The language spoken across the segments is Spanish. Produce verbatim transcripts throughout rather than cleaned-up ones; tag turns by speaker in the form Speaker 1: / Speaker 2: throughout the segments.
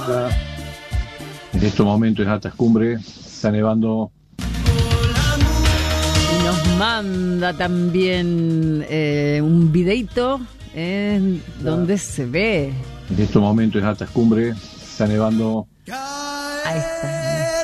Speaker 1: Hola. En estos momentos en altas cumbres está nevando.
Speaker 2: Y nos manda también eh, un videito eh, donde se ve.
Speaker 1: En estos momentos en altas cumbres está nevando.
Speaker 2: Ahí está.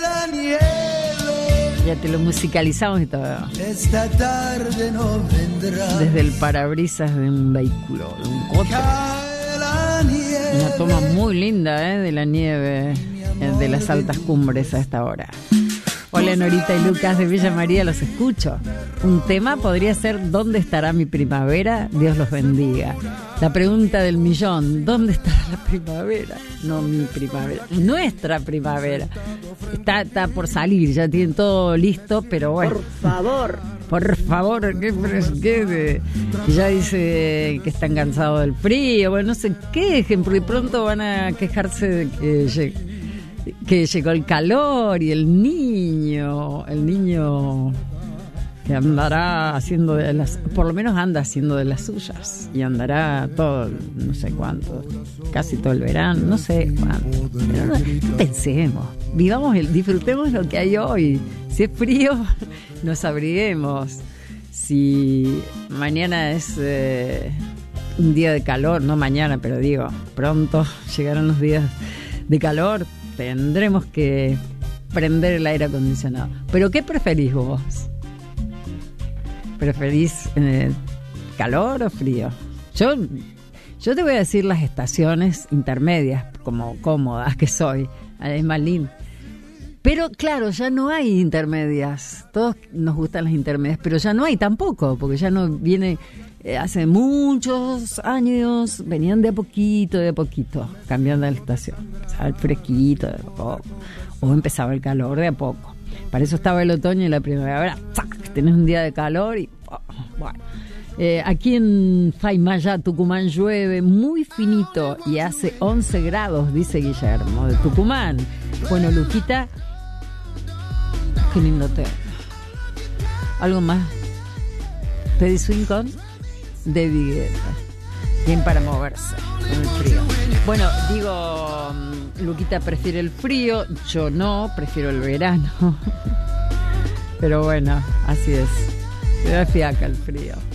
Speaker 2: Ya te lo musicalizamos y todo.
Speaker 3: Esta tarde no vendrá.
Speaker 2: Desde el parabrisas de un vehículo, de un coche. Una toma muy linda ¿eh? de la nieve eh, de las altas cumbres a esta hora. Hola Norita y Lucas de Villa María, los escucho. Un tema podría ser ¿dónde estará mi primavera? Dios los bendiga. La pregunta del millón, ¿dónde estará la primavera? No mi primavera, nuestra primavera. Está, está por salir, ya tienen todo listo, pero bueno.
Speaker 4: Por favor.
Speaker 2: Por favor, ¿qué, qué de, ya dice que están cansados del frío? Bueno, no se quejen, porque pronto van a quejarse de que llegue. que llegó el calor y el niño, el niño que andará haciendo de las, por lo menos anda haciendo de las suyas y andará todo, no sé cuánto, casi todo el verano, no sé cuánto. Pero no, no pensemos, vivamos, el, disfrutemos lo que hay hoy. Si es frío, nos abriguemos. Si mañana es eh, un día de calor, no mañana, pero digo, pronto llegarán los días de calor. Tendremos que prender el aire acondicionado. ¿Pero qué preferís vos? ¿Preferís eh, calor o frío? Yo, yo te voy a decir las estaciones intermedias, como cómodas que soy. Es más lindo. Pero claro, ya no hay intermedias. Todos nos gustan las intermedias, pero ya no hay tampoco, porque ya no viene... Eh, hace muchos años venían de a poquito, de a poquito, cambiando la estación. Empezaba el fresquito de a poco, o empezaba el calor de a poco. Para eso estaba el otoño y la primavera. Ahora, ¡zac! Tenés un día de calor y oh, bueno. Eh, aquí en Faimaya, Tucumán, llueve muy finito y hace once grados, dice Guillermo, de Tucumán. Bueno, Luquita, qué lindo tema. ¿Algo más? ¿Pedí swing con? De Vigueta. Bien para moverse en el frío. Bueno, digo, Luquita prefiere el frío, yo no, prefiero el verano. Pero bueno, así es. Me da fiaca el frío.